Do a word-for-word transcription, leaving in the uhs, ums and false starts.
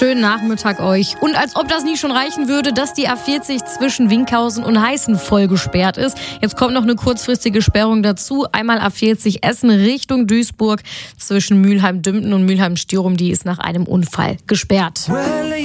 Schönen Nachmittag euch. Und als ob das nie schon reichen würde, dass die A vierzig zwischen Winkhausen und Heißen voll gesperrt ist. Jetzt kommt noch eine kurzfristige Sperrung dazu. Einmal A vierzig Essen Richtung Duisburg zwischen Mülheim-Dümpten und Mülheim-Stierum. Die ist nach einem Unfall gesperrt.